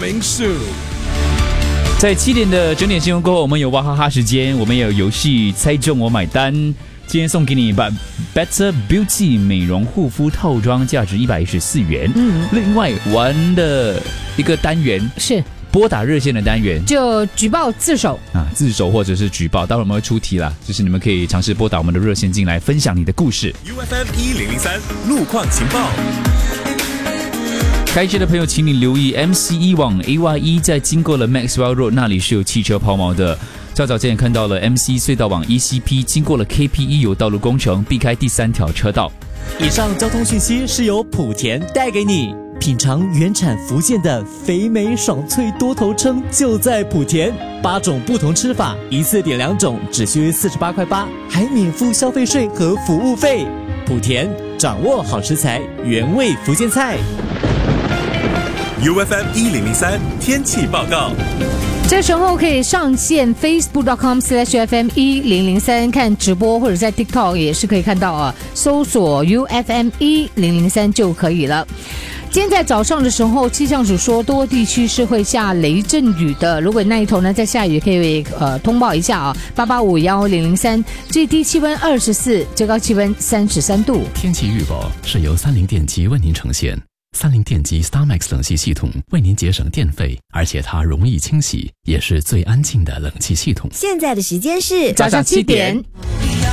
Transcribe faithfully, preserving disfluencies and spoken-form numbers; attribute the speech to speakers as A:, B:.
A: Morning Zoo。
B: 在七点的整点新闻过后，我们有哇哈哈时间，我们也有游戏猜中我买单。今天送给你 Better Beauty 美容护肤套装，价值一百一十四元。嗯，另外玩的一个单元
C: 是
B: 拨打热线的单元，
C: 就举报自首
B: 啊，自首或者是举报，待会我们会出题啦，就是你们可以尝试拨打我们的热线进来分享你的故事。
A: U F M 一零零三路况情报。
B: 开车的朋友，请你留意 M C 一往 A Y 一，在经过了 Maxwell Road 那里是有汽车抛锚的。较早前也看到了 M C 隧道往 E C P， 经过了 K P 一有道路工程，避开第三条车道。
D: 以上交通讯息是由莆田带给你。品尝原产福建的肥美爽脆多头称就在莆田，八种不同吃法，一次点两种，只需四十八块八，还免付消费税和服务费。莆田掌握好食材，原味福建菜。
A: U F M 一零零三天气报告。
C: 这时候可以上线 facebook dot com slash F M 一零零三看直播，或者在 TikTok 也是可以看到啊，搜索 U F M 一零零三就可以了。今天在早上的时候，气象署说多地区是会下雷阵雨的。如果那一头呢在下雨，可以呃通报一下啊，八八五幺零零三。最低气温二十四，最高气温三十三度。
E: 天气预报是由三菱电机为您呈现。三菱电机 StarMax 冷气系统为您节省电费，而且它容易清洗，也是最安静的冷气系统。
F: 现在的时间是
C: 早上七点。